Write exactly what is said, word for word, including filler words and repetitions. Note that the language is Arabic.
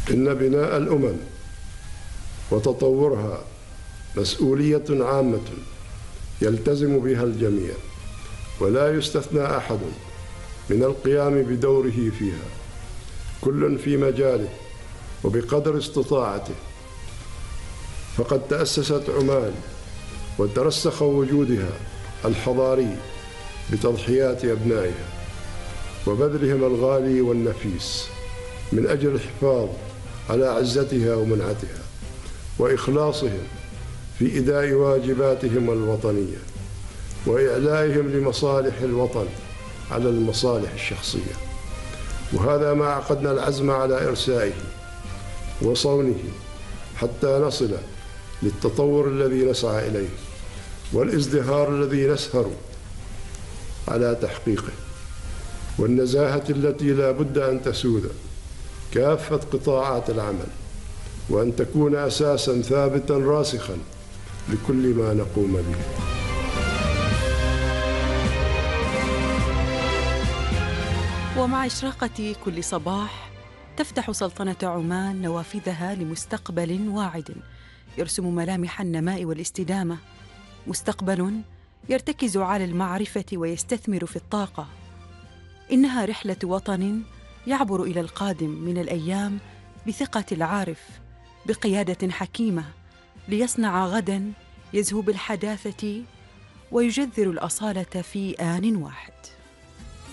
إن بناء الأمم وتطورها مسؤولية عامة يلتزم بها الجميع، ولا يستثنى أحد من القيام بدوره فيها، كل في مجاله وبقدر استطاعته. فقد تأسست عمان وترسخ وجودها الحضاري بتضحيات أبنائها وبذلهم الغالي والنفيس من أجل الحفاظ على عزتها ومنعتها وإخلاصهم في إداء واجباتهم الوطنية وإعلائهم لمصالح الوطن على المصالح الشخصية. وهذا ما عقدنا العزم على إرسائه وصونه حتى نصل للتطور الذي نسعى إليه والازدهار الذي نسهر على تحقيقه، والنزاهة التي لا بد أن تسود كافة قطاعات العمل، وأن تكون أساساً ثابتاً راسخاً لكل ما نقوم به. ومع إشراقة كل صباح تفتح سلطنة عمان نوافذها لمستقبل واعد يرسم ملامح النماء والاستدامة، مستقبل يرتكز على المعرفة ويستثمر في الطاقة. إنها رحلة وطن يعبر إلى القادم من الأيام بثقة العارف، بقيادة حكيمة، ليصنع غداً يزهو بالحداثة ويجذر الأصالة في آن واحد.